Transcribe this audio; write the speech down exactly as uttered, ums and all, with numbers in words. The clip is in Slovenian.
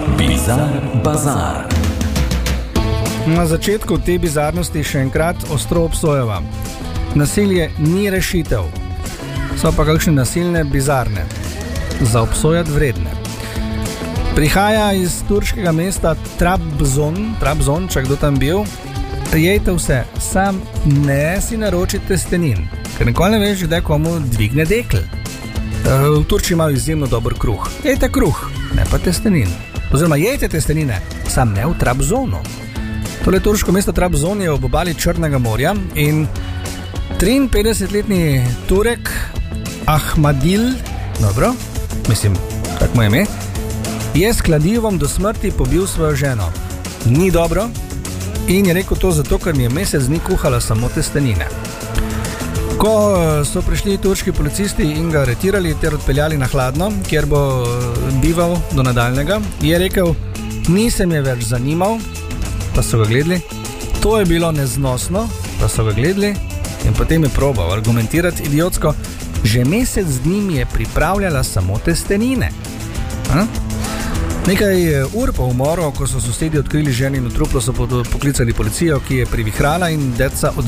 Bizar Bazar. Na začetku te bizarnosti še enkrat ostro obsojava. Nasilje ni rešitev. So pa kakšne nasilne bizarne. Za obsojati vredne. Prihaja iz turškega mesta Trabzon, Trabzon, če kdo tam bil. Jejte vse, sam ne si naročite stenin, ker nikoli ne veš, kdaj komu dvigne dekl. V Turčiji imajo izjemno dober kruh. Jejte kruh, ne pa testenin. Oziroma jejte testenine, sam ne v Trabzonu. Tole turško mesto Trabzon je ob obali Črnega morja in triinpetdesetletni Turek Ahmadil, dobro, mislim, tak mu je ime, je s kladivom do smrti pobil svojo ženo. Ni dobro in je rekel to zato, ker mi je mesec dni kuhala samo testenine. Ko so prišli turški policisti in ga aretirali ter odpeljali na Hladno, kjer bo bival do nadaljnega, je rekel, nisem je več zanimal, pa so ga gledali, to je bilo neznosno, pa so ga gledali in potem je probal argumentirati idiotsko, že mesec dni mi je pripravljala samo testenine. Ha? Nekaj ur po umoru, ko so sosedi odkrili ženino truplo, so poklicali policijo, ki je privihrala in deca od